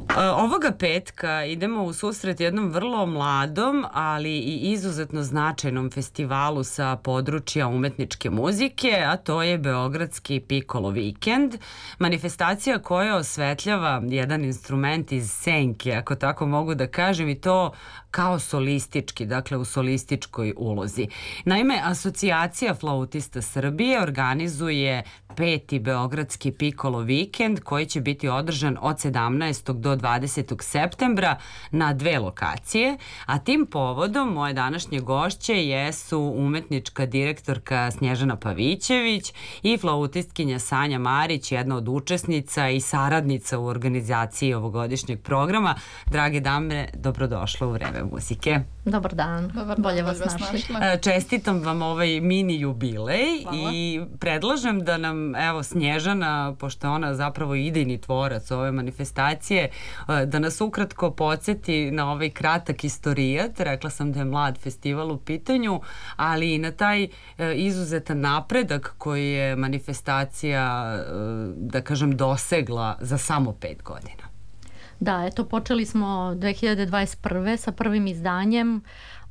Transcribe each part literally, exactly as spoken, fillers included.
Ovoga petka idemo u susret jednom vrlo mladom, ali i izuzetno značajnom festivalu sa područja umetničke muzike, a to je Beogradski Pikolo vikend. Manifestacija koja osvetljava jedan instrument iz senke, ako tako mogu da kažem, i to kao solistički, dakle u solističkoj ulozi. Naime, Asocijacija flautista Srbije organizuje peti Beogradski Pikolo vikend koji će biti održan od sedamnaestog do dvadesetog septembra na dve lokacije, a tim povodom moje današnje gošće jesu umetnička direktorka Snježana Pavićević i flautistkinja Sanja Marić, jedna od učesnica i saradnica u organizaciji ovogodišnjeg programa. Drage dame, dobrodošle u Vreme muzike. Dobar dan, Dobar dan, bolje vas našli. Čestitam vam ovaj mini jubilej. Hvala. I predlažem da nam, evo, Snježana, pošto ona zapravo idejni tvorac ove manifestacije, da nas ukratko podsjeti na ovaj kratak istorijat. Rekla sam da je mlad festival u pitanju, ali i na taj izuzetan napredak koji je manifestacija, da kažem, dosegla za samo pet godina. Da, eto, počeli smo dve hiljade dvadeset prve sa prvim izdanjem.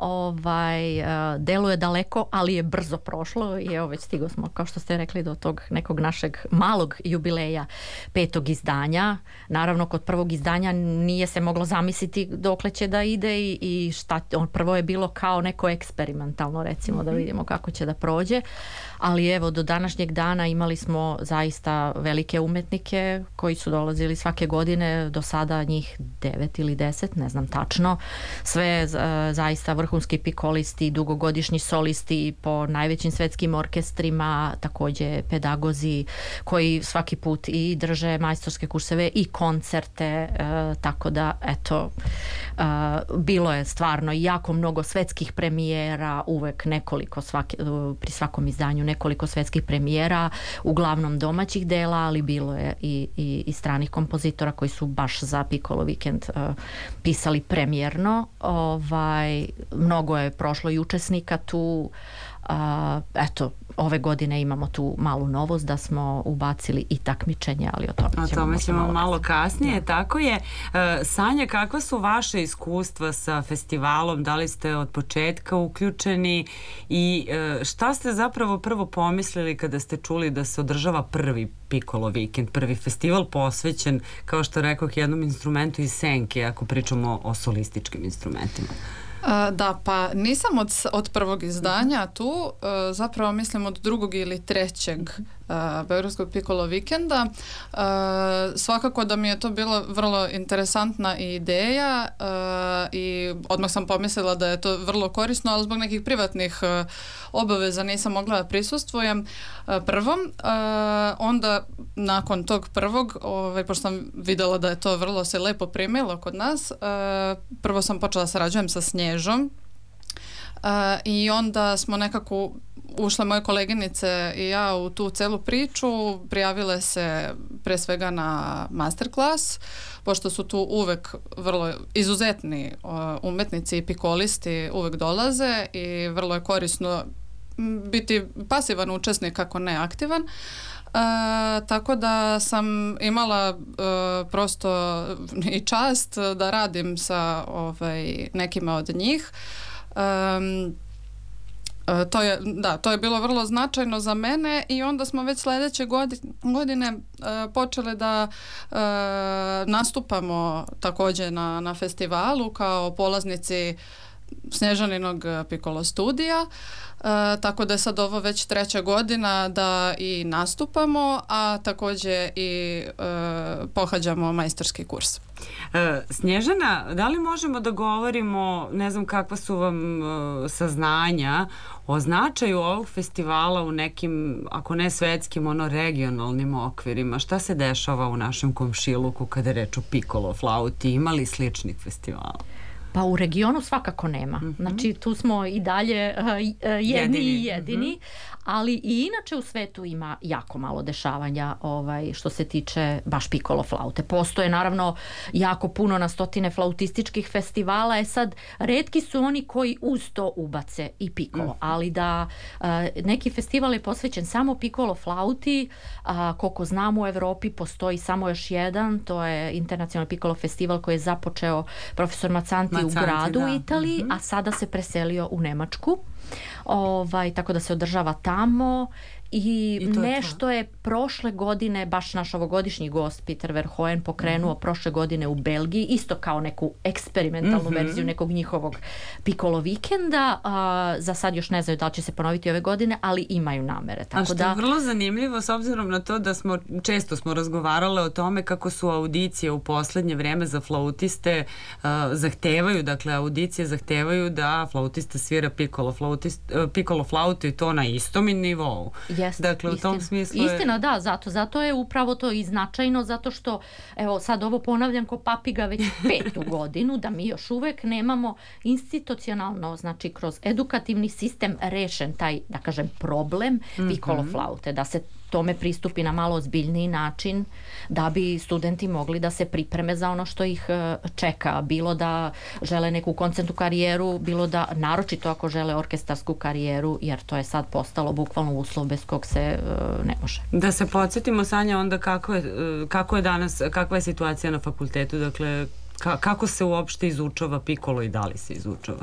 Ovaj, deluje daleko, ali je brzo prošlo i evo već stigo smo, kao što ste rekli, do tog nekog našeg malog jubileja petog izdanja. Naravno, kod prvog izdanja nije se moglo zamisliti dokle će da ide i, i šta, on, prvo je bilo kao neko eksperimentalno, recimo, da vidimo kako će da prođe, ali evo do današnjeg dana imali smo zaista velike umetnike koji su dolazili svake godine, do sada njih devet ili deset, ne znam tačno, sve zaista vrhunski pikolisti, dugogodišnji solisti po najvećim svetskim orkestrima, takođe pedagozi koji svaki put i drže majstorske kurseve i koncerte, e, tako da eto, e, bilo je stvarno jako mnogo svetskih premijera, uvek nekoliko svake, pri svakom izdanju nekoliko svetskih premijera, uglavnom domaćih dela, ali bilo je i, i, i stranih kompozitora koji su baš za Pikolo vikend e, pisali premijerno. Ovaj, mnogo je prošlo i učesnika tu. A, eto, ove godine imamo tu malu novost da smo ubacili i takmičenje, ali o tome ćemo, o tome ćemo malo, malo kasnije. Da. Tako je. E, Sanja, kakva su vaše iskustva sa festivalom? Da li ste od početka uključeni i e, šta ste zapravo prvo pomislili kada ste čuli da se održava prvi Pikolo vikend, prvi festival posvećen, kao što rekoh, jednom instrumentu iz senke, ako pričamo o solističkim instrumentima? Uh, da, pa nisam od, od prvog izdanja tu, uh, zapravo mislim od drugog ili trećeg uh, Beogradskog Pikolo vikenda. Uh, svakako da mi je to bila vrlo interesantna ideja uh, i odmah sam pomislila da je to vrlo korisno, ali zbog nekih privatnih uh, obaveza nisam mogla da prisustvujem uh, prvom. Uh, onda nakon tog prvog, ovaj, pošto sam videla da je to vrlo se lepo primilo kod nas, uh, prvo sam počela sarađujem sa Snježom. Uh, i onda smo nekako ušle moje koleginice i ja u tu celu priču, prijavile se pre svega na masterclass, pošto su tu uvek vrlo izuzetni uh, umetnici i pikolisti uvek dolaze i vrlo je korisno biti pasivan učesnik ako ne aktivan. Uh, tako da sam imala uh, prosto i čast da radim sa ovaj, nekima od njih. Um, uh, to je, da, to je bilo vrlo značajno za mene i onda smo već sledeće godine, godine uh, počeli da uh, nastupamo takođe na, na festivalu kao polaznici Snježaninog Pikolo studija, e, tako da je sad ovo već treća godina da i nastupamo, a takođe i e, pohađamo majstorski kurs. E, Snježana, da li možemo da govorimo, ne znam kakva su vam e, saznanja o značaju ovog festivala u nekim, ako ne svetskim, ono regionalnim okvirima? Šta se dešava u našem komšiluku kada je reč o pikolo flauti? Ima li sličnih festivala? Pa u regionu svakako nema. Mm-hmm. Znači tu smo i dalje uh, jedni jedini. i jedini, mm-hmm. ali i inače u svetu ima jako malo dešavanja ovaj, što se tiče baš piccolo flaute. Postoje naravno jako puno na stotine flautističkih festivala, e sad retki su oni koji uz to ubace i piccolo, ali da a, neki festival je posvećen samo piccolo flauti, a, koliko znam u Evropi postoji samo još jedan, to je Internacionalni piccolo festival koji je započeo profesor Macanti, Macanti u gradu da. u Italiji, uh-huh. a sada se preselio u Nemačku. Ovaj, tako da se održava tamo i, I nešto je, je prošle godine baš naš ovogodišnji gost Peter Verhoeven pokrenuo mm-hmm. prošle godine u Belgiji, isto kao neku eksperimentalnu mm-hmm. verziju nekog njihovog piccolo vikenda. A, za sad još ne znaju da li će se ponoviti ove godine, ali imaju namere. Tako A što da... je vrlo zanimljivo s obzirom na to da smo često smo razgovarale o tome kako su audicije u poslednje vreme za flautiste uh, zahtevaju, dakle audicije zahtevaju da flautista svira piccolo, flautist, uh, piccolo flautu i to na istom nivou. Jest, dakle, u istina. tom smislu je... Istina, da, zato, zato je upravo to i značajno, zato što, evo, sad ovo ponavljam ko papiga već petu godinu, da mi još uvek nemamo institucionalno, znači kroz edukativni sistem rešen taj, da kažem, problem mm-hmm. piccolo flaute, da se tome pristupi na malo ozbiljniji način da bi studenti mogli da se pripreme za ono što ih čeka, bilo da žele neku koncertnu karijeru, bilo da naročito ako žele orkestarsku karijeru, jer to je sad postalo bukvalno uslov bez kog se ne može. Da se podsjetimo, Sanja, onda kako je, kako je danas, kakva je situacija na fakultetu, dakle ka, kako se uopšte izučava piccolo i da li se izučava?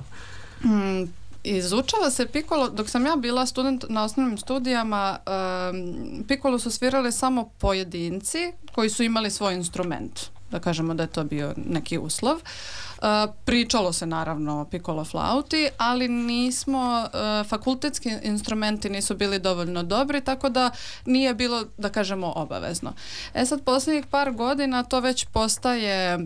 Mm. Izučava se piccolo, dok sam ja bila student na osnovnim studijama, um, piccolo su svirali samo pojedinci koji su imali svoj instrument. Da kažemo da je to bio neki uslov. Uh, pričalo se naravno o piccolo flauti, ali nismo, uh, fakultetski instrumenti nisu bili dovoljno dobri, tako da nije bilo, da kažemo, obavezno. E sad, posljednjih par godina to već postaje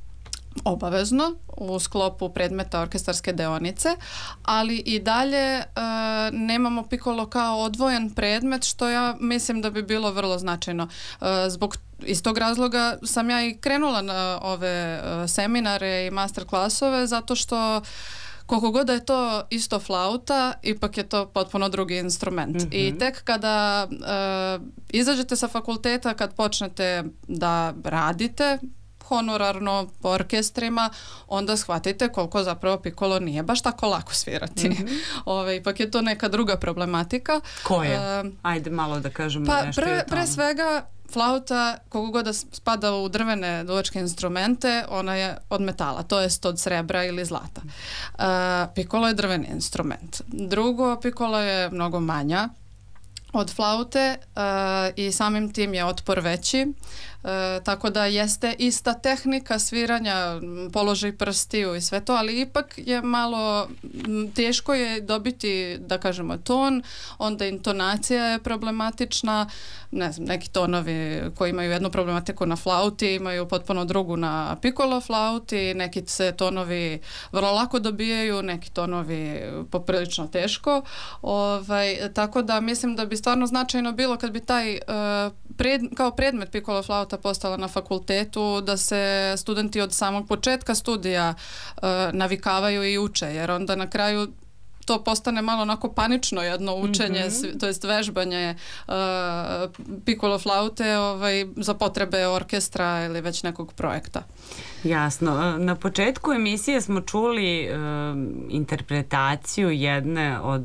obavezno u sklopu predmeta orkestarske deonice, ali i dalje e, nemamo piccolo kao odvojen predmet, što ja mislim da bi bilo vrlo značajno. E, zbog iz tog razloga sam ja i krenula na ove e, seminare i master klasove, zato što koliko god da je to isto flauta, ipak je to potpuno drugi instrument. Mm-hmm. I tek kada e, izađete sa fakulteta, kad počnete da radite honorarno po orkestrima, onda shvatite koliko zapravo piccolo nije baš tako lako svirati. Mm-hmm. Ove, ipak je to neka druga problematika. Koja? Uh, Ajde malo da kažemo pa nešto pre, o tome. Pre svega, flauta, koliko god da spada u drvene duvačke instrumente, ona je od metala, to jest od srebra ili zlata. Uh, piccolo je drveni instrument. Drugo, piccolo je mnogo manja od flaute uh, i samim tim je otpor veći. E, tako da jeste ista tehnika sviranja, položaj prstiju i sve to, ali ipak je malo teško je dobiti, da kažemo, ton, onda intonacija je problematična, ne znam, neki tonovi koji imaju jednu problematiku na flauti imaju potpuno drugu na piccolo flauti, neki se tonovi vrlo lako dobijaju, neki tonovi poprilično teško, ovaj, tako da mislim da bi stvarno značajno bilo kad bi taj uh, pred, kao predmet piccolo flauta postala na fakultetu, da se studenti od samog početka studija uh, navikavaju i uče, jer onda na kraju to postane malo onako panično jedno učenje, mm-hmm. to jest vežbanje uh, piccolo flaute ovaj, za potrebe orkestra ili već nekog projekta. Jasno. Na početku emisije smo čuli uh, interpretaciju jedne od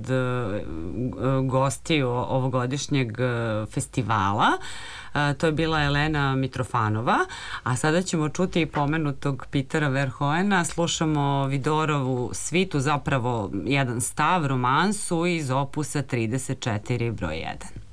uh, gostiju ovogodišnjeg uh, festivala. Uh, to je bila Elena Mitrofanova, a sada ćemo čuti i pomenutog Petera Verhoevena. Slušamo Vidorovu svitu, zapravo jedan stav, romansu iz opusa trideset četiri broj jedan.